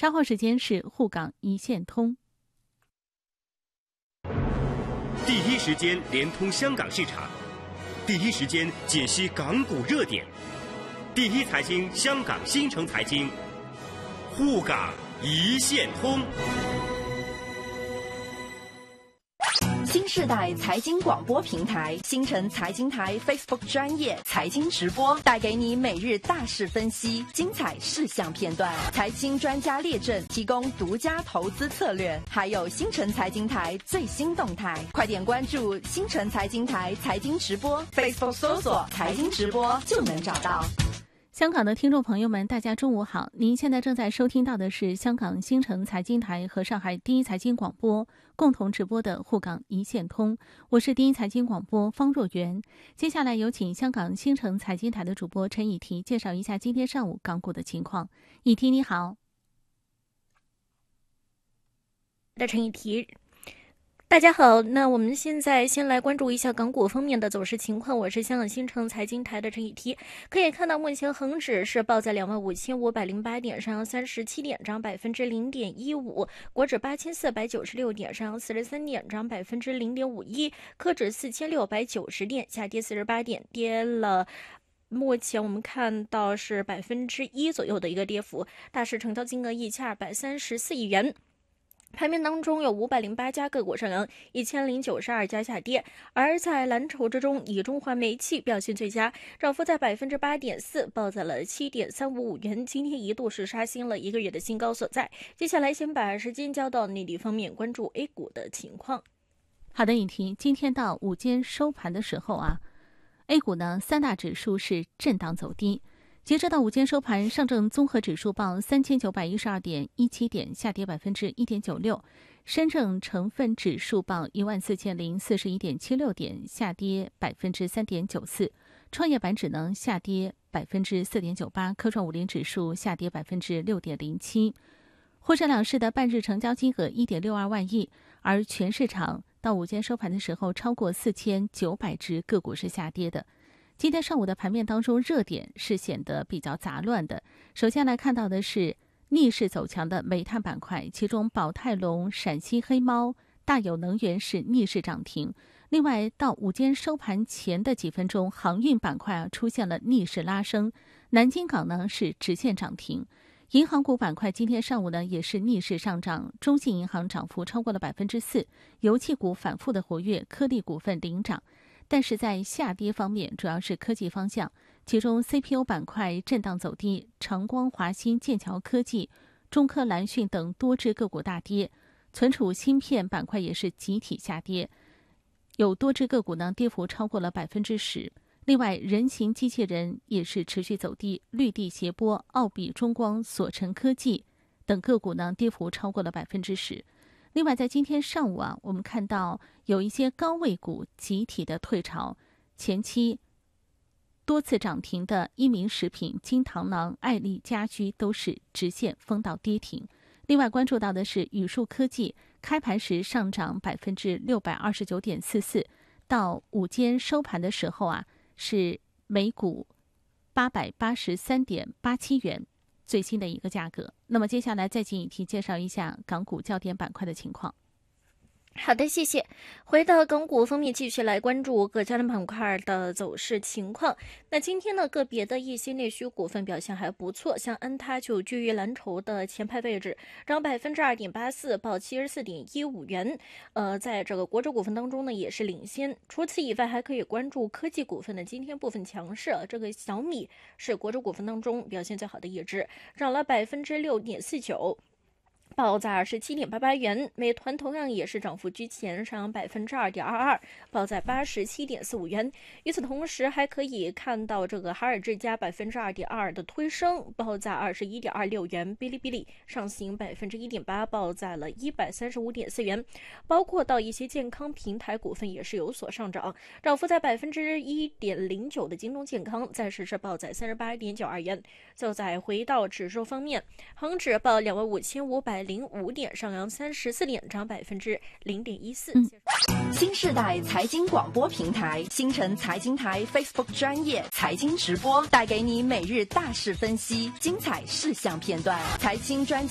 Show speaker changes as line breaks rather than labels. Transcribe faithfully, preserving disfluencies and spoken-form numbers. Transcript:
稍后时间是沪港一线通。
第一时间连通香港市场，第一时间解析港股热点，第一财经香港新城财经，沪港一线通。
新世代财经广播平台新城财经台 Facebook 专业财经直播，带给你每日大事分析、精彩事项片段、财经专家列阵，提供独家投资策略，还有新城财经台最新动态。快点关注新城财经台财经直播 Facebook 搜索财经直播就能找到。
香港的听众朋友们，大家中午好！您现在正在收听到的是香港新城财经台和上海第一财经广播共同直播的沪港一线通，我是第一财经广播方若媛。接下来有请香港新城财经台的主播陈以缇介绍一下今天上午港股的情况。以缇你好。
的陈以缇。大家好，那我们现在先来关注一下港股方面的走势情况。我是香港新城财经台的陈以缇。可以看到，目前恒指是报在两万五千五百零八点，上扬三十七点，涨百分之零点一五；国指八千四百九十六点，上扬四十三点，涨百分之零点五一；科指四千六百九十点，下跌四十八点，跌了。目前我们看到是百分之一左右的一个跌幅，大市成交金额一千二百三十四亿元。盘面当中有五百零八家个股上扬，一千零九十二家下跌。而在蓝筹之中，以中华煤气表现最佳，涨幅在百分之八点四，报在了七点三五五元。今天一度是刷新了一个月的新高所在。接下来先把时间交到内地方面，关注 A 股的情况。
好的，以缇，今天到午间收盘的时候啊 ，A 股呢三大指数是震荡走低。截止到午间收盘，上证综合指数报三千九百一十二点一七点，下跌百分之一点九六；深证成分指数报一万四千零四十一点七六点，下跌百分之三点九四；创业板指能下跌百分之四点九八，科创五零指数下跌百分之六点零七。沪深两市的半日成交金额一点六二万亿，而全市场到午间收盘的时候，超过四千九百只个股是下跌的。今天上午的盘面当中，热点是显得比较杂乱的。首先来看到的是逆势走强的煤炭板块，其中宝泰隆、陕西黑猫、大有能源是逆势涨停。另外，到午间收盘前的几分钟，航运板块啊出现了逆势拉升，南京港呢是直线涨停。银行股板块今天上午呢也是逆势上涨，中信银行涨幅超过了百分之四，油气股反复的活跃，科力股份领涨。但是在下跌方面，主要是科技方向，其中 C P U 板块震荡走低，长光、华新、剑桥科技、中科蓝讯等多只个股大跌，存储芯片板块也是集体下跌，有多只个股呢跌幅超过了百分之十。另外，人形机器人也是持续走低，绿地协波、奥比中光、索成科技等个股呢跌幅超过了百分之十。另外，在今天上午啊，我们看到有一些高位股集体的退潮，前期多次涨停的一鸣食品、金螳螂、爱丽家居都是直线封到跌停。另外关注到的是宇树科技，开盘时上涨百分之六百二十九点四四，到午间收盘的时候啊，是每股八百八十三点八七元。最新的一个价格。那么接下来再请以缇介绍一下港股焦点板块的情况。
好的，谢谢。回到港股方面，继续来关注各焦点板块的走势情况。那今天呢，个别的一些内需股份表现还不错，像安踏就居于蓝筹的前排位置，涨百分之二点八四，报七十四点一五元。呃，在这个国指股份当中呢，也是领先。除此以外，还可以关注科技股份的今天部分强势。这个小米是国指股份当中表现最好的一只，涨了百分之六点四九。报在二十七点八八元，美团同样也是涨幅居前，上百分之二点二二，报在八十七点四五元。与此同时，还可以看到这个海尔智家百分之二点二的推升，报在二十一点二六元。哔哩哔哩上行百分之一点八，报在了一百三十五点四元。包括到一些健康平台股份也是有所上涨，涨幅在百分之一点零九的京东健康，暂时是报在三十八点九二元。就再回到指数方面，恒指报两万五千五百零五点，上扬三十四点，涨百分之零点一四。
新世代财经广播平台新城财经台 Facebook 专业财经直播，带给你每日大事分析、精彩事项片段、财经专